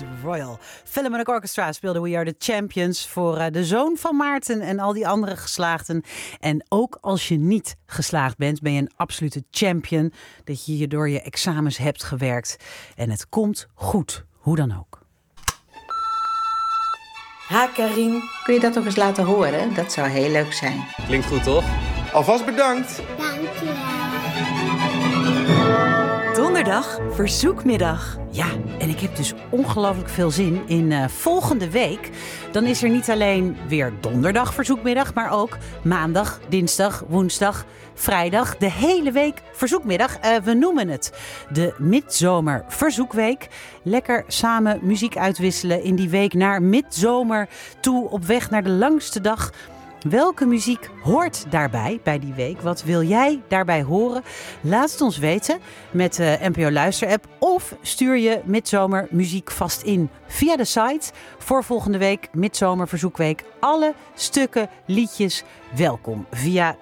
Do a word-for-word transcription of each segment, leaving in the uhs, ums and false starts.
Royal Philharmonic Orchestra speelde We Are The Champions voor uh, de zoon van Maarten en al die andere geslaagden. En ook als je niet geslaagd bent, ben je een absolute champion. Dat je je door je examens hebt gewerkt. En het komt goed, hoe dan ook. Ha, Karin. Kun je dat nog eens laten horen? Dat zou heel leuk zijn. Klinkt goed, toch? Alvast bedankt. Dankjewel. Donderdag, verzoekmiddag. Ja, en ik heb dus ongelooflijk veel zin in uh, volgende week. Dan is er niet alleen weer donderdag verzoekmiddag, maar ook maandag, dinsdag, woensdag, vrijdag. De hele week verzoekmiddag. Uh, we noemen het de Midzomer Verzoekweek. Lekker samen muziek uitwisselen in die week naar midzomer toe op weg naar de langste dag. Welke muziek hoort daarbij, bij die week? Wat wil jij daarbij horen? Laat het ons weten met de N P O Luisterapp of stuur je Midzomer muziek vast in via de site voor volgende week, Midzomer Verzoekweek. Alle stukken, liedjes, welkom via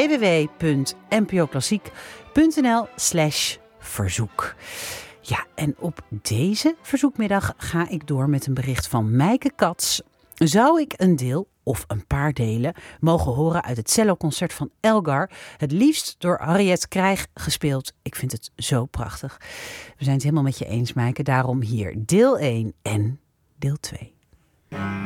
www.npoklassiek.nl slash verzoek. Ja, en op deze verzoekmiddag ga ik door met een bericht van Mijke Kats. Zou ik een deel of een paar delen mogen horen uit het celloconcert van Elgar. Het liefst door Harriet Krijg gespeeld. Ik vind het zo prachtig. We zijn het helemaal met je eens, Mijke. Daarom hier deel één en deel twee.